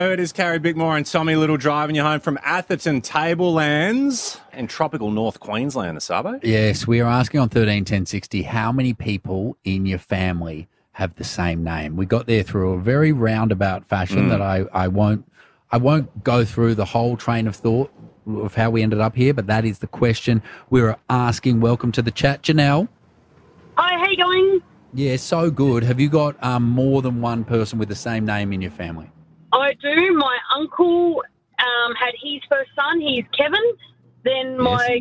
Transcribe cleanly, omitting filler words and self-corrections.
It is Carrie Bickmore and Tommy Little driving you home from Atherton Tablelands in tropical North Queensland, the Sabo. Yes, we are asking on 131060 how many people in your family have the same name. We got there through a very roundabout fashion that I won't go through the whole train of thought of how we ended up here, but that is the question we were asking. Welcome to the chat, Janelle. Hi, how you going? Yeah, so good. Have you got more than one person with the same name in your family? I do. My uncle had his first son. He's Kevin. Then my